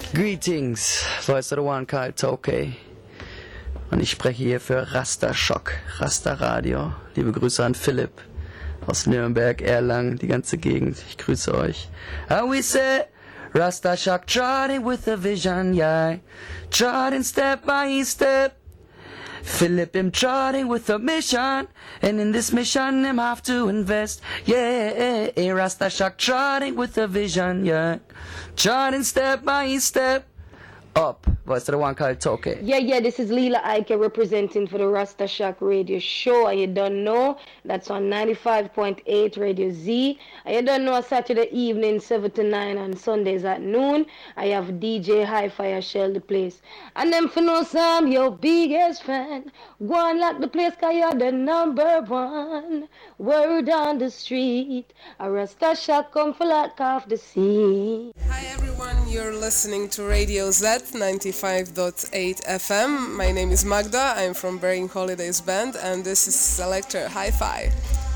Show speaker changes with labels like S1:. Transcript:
S1: Greetings, Voice of the One, Karl Tokay. Und ich spreche hier für Rasta Shock, Rasta Radio. Liebe Grüße an Philipp aus Nürnberg, Erlangen, die ganze Gegend. Ich grüße euch. And we say, Rasta Shock trotting with a vision, yeah. Trotting step by step. Philip him trotting with a mission, and in this mission him have to invest. Yeah, Rasta Shock trotting with a vision, yeah. Trotting step by step. Up, Voice of the One, Karl Tokay.
S2: Yeah, this is Leela Ike representing for the Rasta Shack Radio Show. And you don't know, that's on 95.8 Radio Z. And you don't know, Saturday evening, 7 to 9, and Sundays at noon, I have DJ Hi-Fi shell the place. And them for know some, your biggest fan. Go and lock the place, cause you're the number one. Word on the street, a Rasta Shack come for lock off the sea.
S3: Hi everyone, you're listening to Radio Z 95.8 FM. My name is Magda, I'm from Bearing Holidays Band, and this is Selector Hi-Fi.